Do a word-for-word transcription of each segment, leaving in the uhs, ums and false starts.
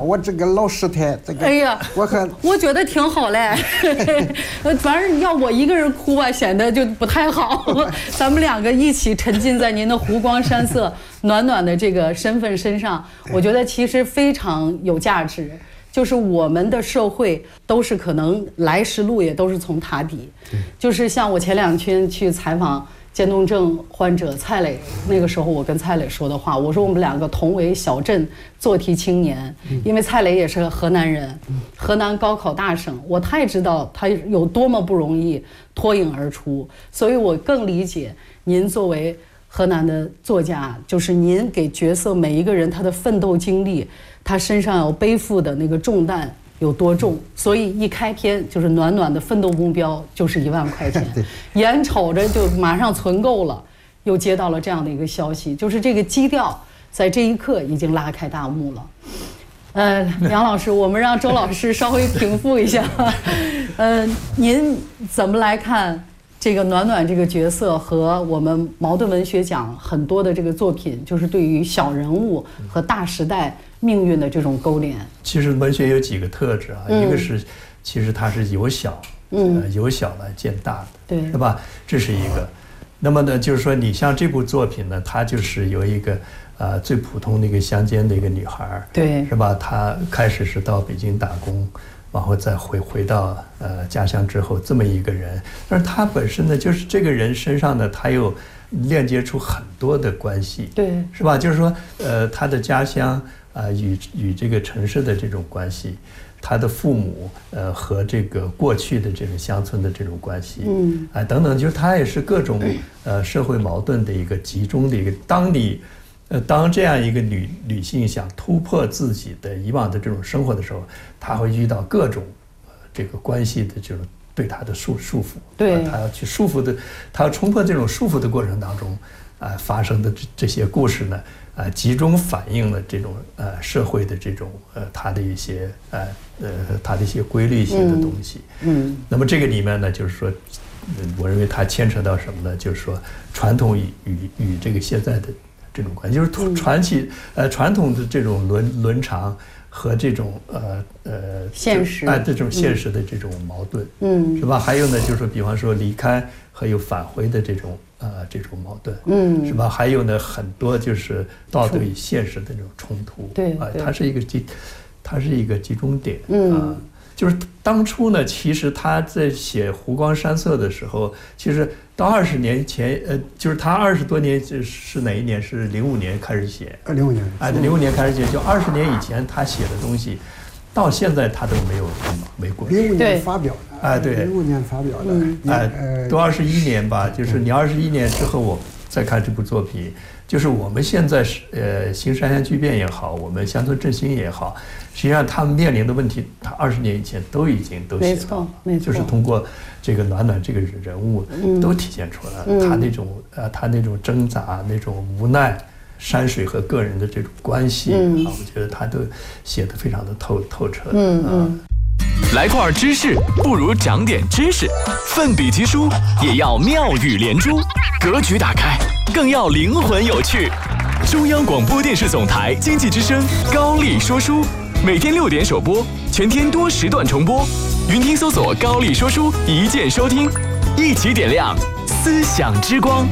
我这个老师太这个， 哎呀， 我可我觉得挺好嘞。反正要我一个人哭吧，显得就不太好。咱们两个一起沉浸在您的湖光山色、暖暖的这个身份身上，我觉得其实非常有价值。就是我们的社会都是可能来时路也都是从塔底，就是像我前两天去采访渐冻症患者蔡磊，那个时候我跟蔡磊说的话，我说我们两个同为小镇做题青年，因为蔡磊也是河南人，河南高考大省，我太知道他有多么不容易脱颖而出，所以我更理解您作为河南的作家，就是您给角色每一个人他的奋斗经历，他身上要背负的那个重担有多重，所以一开篇就是暖暖的奋斗目标就是一万块钱，眼瞅着就马上存够了，又接到了这样的一个消息，就是这个基调在这一刻已经拉开大幕了。呃，梁老师，我们让周老师稍微平复一下，呃，您怎么来看这个暖暖这个角色和我们茅盾文学奖很多的这个作品，就是对于小人物和大时代命运的这种勾连？ 其实文学有几个特质啊，嗯、一个是其实它是由小，嗯、呃，由小来见大的， 对， 是吧？这是一个。那么呢，就是说你像这部作品呢，它就是由一个呃最普通的一个乡间的一个女孩， 对， 是吧？她开始是到北京打工。然后再回回到呃家乡之后，这么一个人，但是他本身呢，就是这个人身上呢，他又链接出很多的关系， 对， 是吧？就是说，呃，他的家乡啊、呃，与与这个城市的这种关系，他的父母呃和这个过去的这种乡村的这种关系，嗯，啊、呃、等等，就是他也是各种呃社会矛盾的一个集中的一个。当你呃，当这样一个女女性想突破自己的以往的这种生活的时候，她会遇到各种、呃、这个关系的这种对她的束束缚， 对， 她要去束缚的，她要冲破这种束缚的过程当中，啊、呃，发生的这这些故事呢，啊、呃，集中反映了这种呃社会的这种呃它的一些呃呃它的一些规律性的东西，嗯，嗯那么这个里面呢，就是说，我认为它牵扯到什么呢？就是说传统与与与这个现在的。这种关系就是传奇，呃，传统的这种伦伦常和这种呃呃现实， 哎，这种现实的这种矛盾，嗯，是吧？还有呢，就是说，比方说离开和又返回的这种呃这种矛盾，嗯，是吧？还有呢，很多就是道德与现实的这种冲突， 对， 啊，它是一个集，它是一个集中点，嗯。啊就是当初呢，其实他在写《湖光山色》的时候，其实到二十年前，呃，就是他二十多年是哪一年？是零五年开始写。 呃，零五年。 哎，零五年开始写，就二十年以前他写的东西，到现在他都没有没过。 零五年发表的。 哎，对。 零五年发表的。 哎，都二十一年吧，就是你二十一年之后，我再看这部作品，就是我们现在是呃新山乡巨变也好，我们乡村振兴也好。实际上，他们面临的问题，他二十年以前都已经都写到了， 没错， 就是通过这个暖暖这个人物，都体现出来了、嗯、他那种呃，他那种挣扎、那种无奈，山水和个人的这种关系、嗯、啊，我觉得他都写得非常的透透彻。嗯嗯。 来块知识不如长点知识，奋笔疾书也要妙语连珠，格局打开更要灵魂有趣。中央广播电视总台经济之声高丽说书。每天六点首播，全天多时段重播。云听搜索“高丽说书”，一键收听，一起点亮思想之光。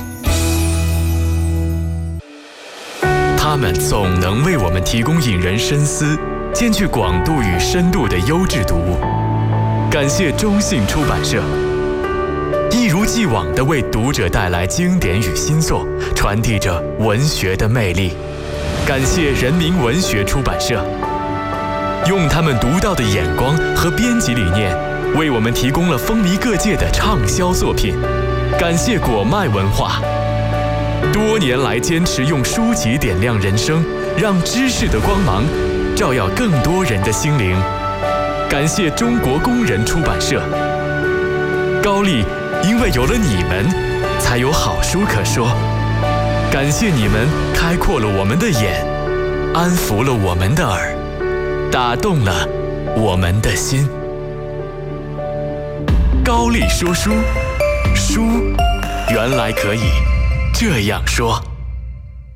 他们总能为我们提供引人深思、兼具广度与深度的优质读物。感谢中信出版社，一如既往地为读者带来经典与新作，传递着文学的魅力。感谢人民文学出版社。用他们独到的眼光和编辑理念，为我们提供了风靡各界的畅销作品。感谢果麦文化，多年来坚持用书籍点亮人生，让知识的光芒照耀更多人的心灵。感谢中国工人出版社，高丽因为有了你们，才有好书可说。感谢你们开阔了我们的眼，安抚了我们的耳，打动了我们的心。高丽说书，书原来可以这样说。